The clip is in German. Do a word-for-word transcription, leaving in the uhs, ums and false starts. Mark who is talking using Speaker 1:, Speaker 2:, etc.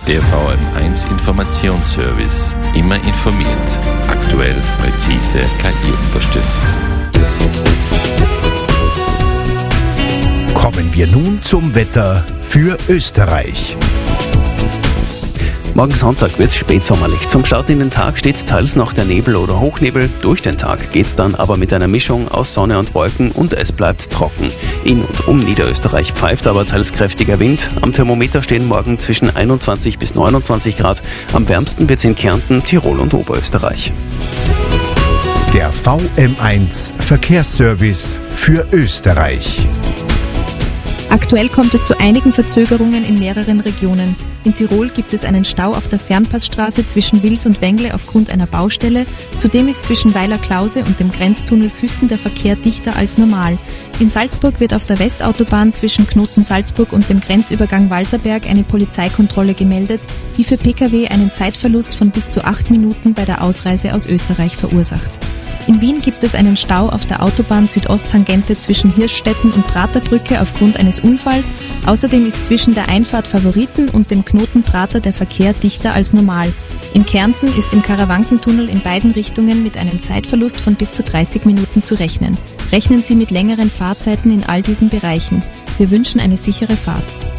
Speaker 1: Der V M eins Informationsservice. Immer informiert. Aktuell, präzise, K I unterstützt.
Speaker 2: Kommen wir nun zum Wetter für Österreich.
Speaker 3: Morgen Sonntag wird es spätsommerlich. Zum Start in den Tag steht teils noch der Nebel oder Hochnebel. Durch den Tag geht's dann aber mit einer Mischung aus Sonne und Wolken und es bleibt trocken. In und um Niederösterreich pfeift aber teils kräftiger Wind. Am Thermometer stehen morgen zwischen einundzwanzig bis neunundzwanzig Grad. Am wärmsten wird's in Kärnten, Tirol und Oberösterreich.
Speaker 2: Der V M eins Verkehrsservice für Österreich.
Speaker 4: Aktuell kommt es zu einigen Verzögerungen in mehreren Regionen. In Tirol gibt es einen Stau auf der Fernpassstraße zwischen Wils und Wengle aufgrund einer Baustelle. Zudem ist zwischen Weiler Klause und dem Grenztunnel Füssen der Verkehr dichter als normal. In Salzburg wird auf der Westautobahn zwischen Knoten Salzburg und dem Grenzübergang Walserberg eine Polizeikontrolle gemeldet, die für Pkw einen Zeitverlust von bis zu acht Minuten bei der Ausreise aus Österreich verursacht. In Wien gibt es einen Stau auf der Autobahn Südosttangente zwischen Hirschstetten und Praterbrücke aufgrund eines Unfalls. Außerdem ist zwischen der Einfahrt Favoriten und dem Knoten Prater der Verkehr dichter als normal. In Kärnten ist im Karawankentunnel in beiden Richtungen mit einem Zeitverlust von bis zu dreißig Minuten zu rechnen. Rechnen Sie mit längeren Fahrzeiten in all diesen Bereichen. Wir wünschen eine sichere Fahrt.